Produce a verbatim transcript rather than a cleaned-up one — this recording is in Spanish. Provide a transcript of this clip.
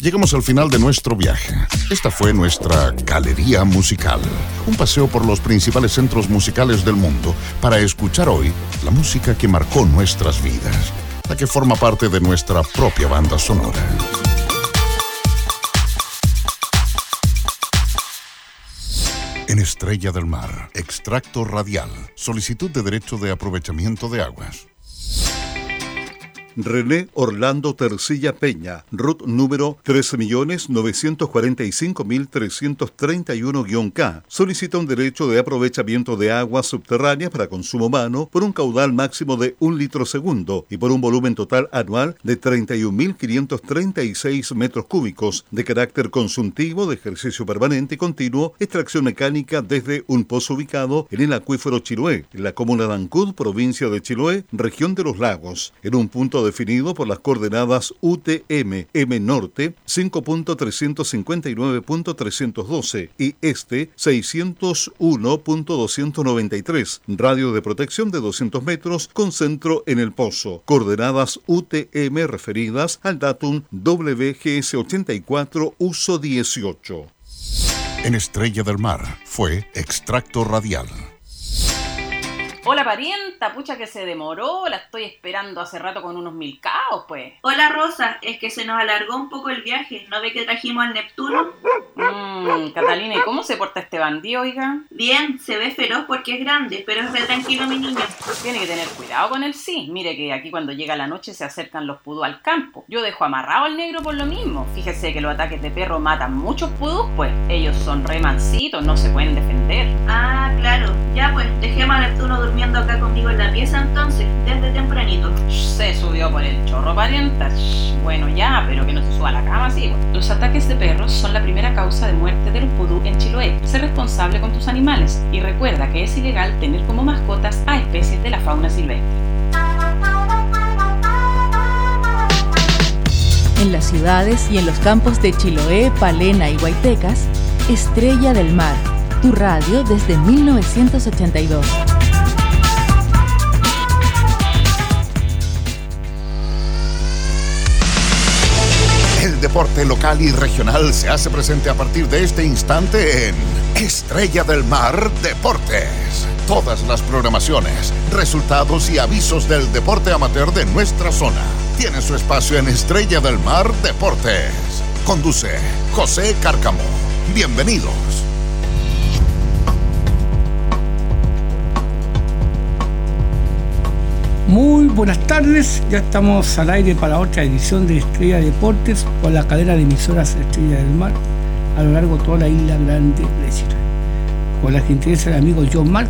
Llegamos al final de nuestro viaje. Esta fue nuestra galería musical. Un paseo por los principales centros musicales del mundo para escuchar hoy la música que marcó nuestras vidas, la que forma parte de nuestra propia banda sonora. En Estrella del Mar, extracto radial, solicitud de derecho de aprovechamiento de aguas. René Orlando Tercilla Peña, R U T número trece millones novecientos cuarenta y cinco mil trescientos treinta y uno K, solicita un derecho de aprovechamiento de aguas subterráneas para consumo humano por un caudal máximo de un litro segundo y por un volumen total anual de treinta y un mil quinientos treinta y seis metros cúbicos, de carácter consultivo, de ejercicio permanente y continuo, extracción mecánica desde un pozo ubicado en el acuífero Chiloé, en la comuna de Ancud, provincia de Chiloé, región de los lagos, en un punto de definido por las coordenadas U T M, M Norte cinco punto trescientos cincuenta y nueve punto trescientos doce y Este seiscientos uno punto doscientos noventa y tres, radio de protección de doscientos metros con centro en el pozo. Coordenadas U T M referidas al datum W G S ochenta y cuatro, uso dieciocho. En Estrella del Mar fue extracto radial. Hola parienta, pucha que se demoró, la estoy esperando hace rato con unos mil caos, pues. Hola Rosa, es que se nos alargó un poco el viaje, ¿no ve que trajimos al Neptuno? Mmm, Catalina, ¿y cómo se porta este bandido, oiga? Bien, se ve feroz porque es grande, pero es re tranquilo mi niño. Tiene que tener cuidado con él, sí. Mire que aquí cuando llega la noche se acercan los pudú al campo. Yo dejo amarrado al negro por lo mismo. Fíjese que los ataques de perro matan muchos pudús, pues. Ellos son re mansitos, no se pueden defender. Ah, claro. Ya pues, dejemos a Neptuno durmiendo acá conmigo en la pieza entonces, desde tempranito. Se subió por el chorro, parienta. Bueno ya, pero que no se suba a la cama, sí. Los ataques de perros son la primera causa de muerte de los pudú en Chiloé. Sé responsable con tus animales y recuerda que es ilegal tener como mascotas a especies de la fauna silvestre. En las ciudades y en los campos de Chiloé, Palena y Guaytecas, Estrella del Mar, tu radio desde mil novecientos ochenta y dos. El deporte local y regional se hace presente a partir de este instante en Estrella del Mar Deportes. Todas las programaciones, resultados y avisos del deporte amateur de nuestra zona tienen su espacio en Estrella del Mar Deportes. Conduce José Cárcamo. Bienvenidos. Muy buenas tardes, ya estamos al aire para otra edición de Estrella Deportes por la cadena de emisoras Estrella del Mar a lo largo de toda la isla grande de Chile. Con la gentileza del amigo John Mark,